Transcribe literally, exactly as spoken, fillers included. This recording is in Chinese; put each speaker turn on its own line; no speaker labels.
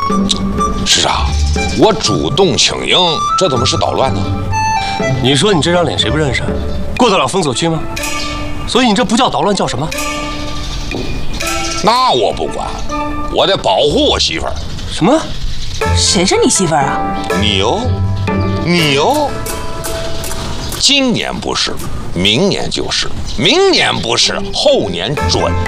师长，我主动请缨，这怎么是捣乱呢？
你说你这张脸谁不认识？过得了封锁区吗？所以你这不叫捣乱，叫什么？
那我不管，我得保护我媳妇儿。
什么？
谁是你媳妇儿啊？
你哦，你哦。今年不是，明年就是；明年不是，后年准。